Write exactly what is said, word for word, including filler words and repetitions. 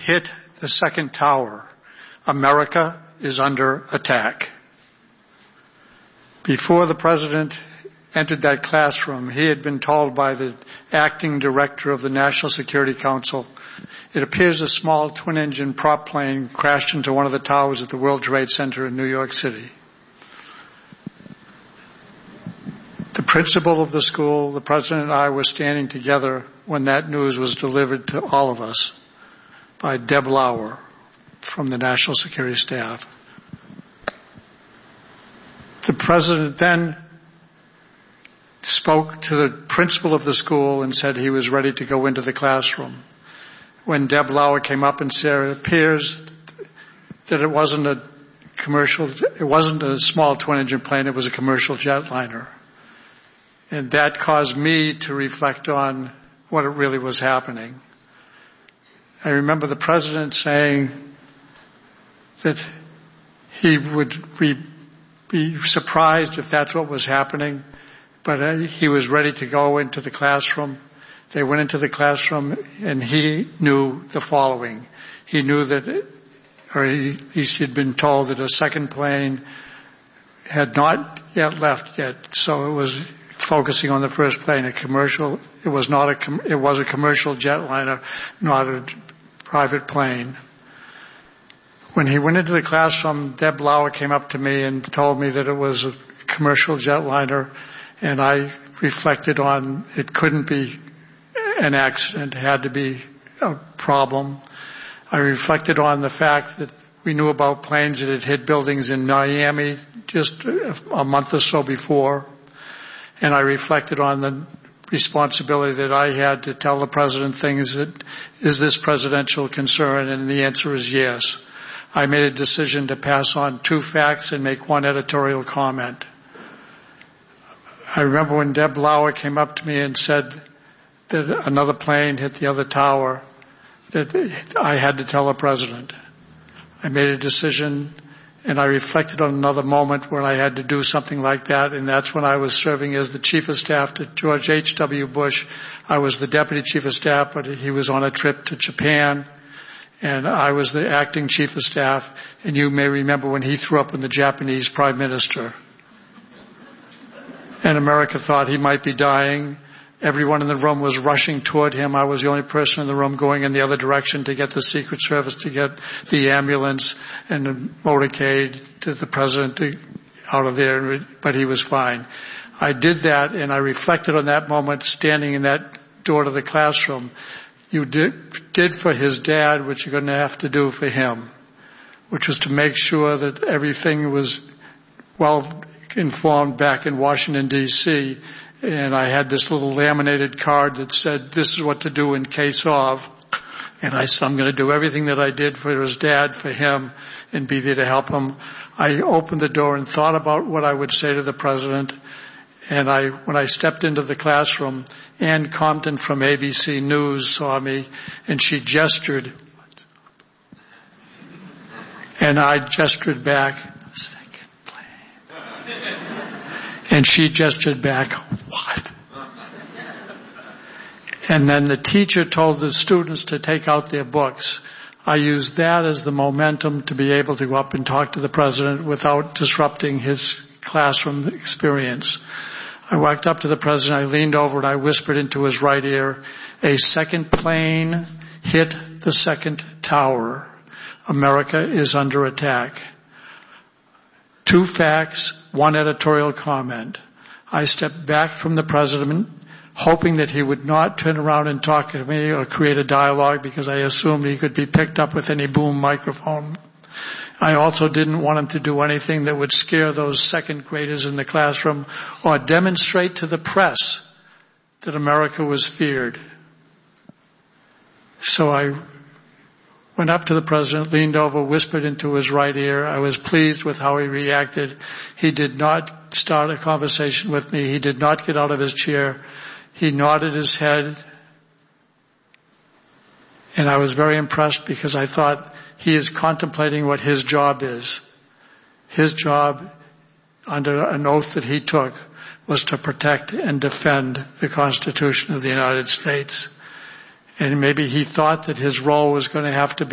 hit the second tower. America is under attack. Before the president entered that classroom, he had been told by the acting director of the National Security Council, it appears a small twin-engine prop plane crashed into one of the towers at the World Trade Center in New York City. The principal of the school, the president, and I were standing together when that news was delivered to all of us by Deb Lauer from the National Security Staff. The president then spoke to the principal of the school and said he was ready to go into the classroom. When Deb Lauer came up and said, it appears that it wasn't a commercial, it wasn't a small twin-engine plane, it was a commercial jetliner. And that caused me to reflect on what it really was happening. I remember the president saying that he would be, be surprised if that's what was happening, but uh, he was ready to go into the classroom. They went into the classroom and he knew the following. He knew that, or he, he had been told that a second plane had not yet left yet, so it was focusing on the first plane, a commercial, it was not a, it was a commercial jetliner, not a private plane. When he went into the classroom, Deb Lauer came up to me and told me that it was a commercial jetliner, and I reflected on it couldn't be an accident, it had to be a problem. I reflected on the fact that we knew about planes that had hit buildings in Miami just a month or so before, and I reflected on the responsibility that I had to tell the president things that, is this presidential concern? And the answer is yes. I made a decision to pass on two facts and make one editorial comment. I remember when Deb Lauer came up to me and said that another plane hit the other tower, that I had to tell the president. I made a decision, and I reflected on another moment when I had to do something like that, and that's when I was serving as the chief of staff to George H W Bush. I was the deputy chief of staff, but he was on a trip to Japan, and I was the acting chief of staff, and you may remember when he threw up in the Japanese prime minister. And America thought he might be dying. Everyone in the room was rushing toward him. I was the only person in the room going in the other direction to get the Secret Service, to get the ambulance and the motorcade to the president to, out of there, but he was fine. I did that, and I reflected on that moment standing in that door to the classroom. You did, did for his dad what you're going to have to do for him, which was to make sure that everything was well informed back in Washington, D C, and I had this little laminated card that said, this is what to do in case of. And I said, I'm going to do everything that I did for his dad, for him, and be there to help him. I opened the door and thought about what I would say to the president. And I, when I stepped into the classroom, Ann Compton from A B C News saw me, and she gestured. And I gestured back, second plane. And she gestured back, what? And then the teacher told the students to take out their books. I used that as the momentum to be able to go up and talk to the president without disrupting his classroom experience. I walked up to the president, I leaned over and I whispered into his right ear, a second plane hit the second tower. America is under attack. Two facts, one editorial comment. I stepped back from the president, hoping that he would not turn around and talk to me or create a dialogue, because I assumed he could be picked up with any boom microphone. I also didn't want him to do anything that would scare those second graders in the classroom or demonstrate to the press that America was feared. So I went up to the president, leaned over, whispered into his right ear. I was pleased with how he reacted. He did not start a conversation with me. He did not get out of his chair. He nodded his head. And I was very impressed, because I thought he is contemplating what his job is. His job, under an oath that he took, was to protect and defend the Constitution of the United States. And maybe he thought that his role was going to have to be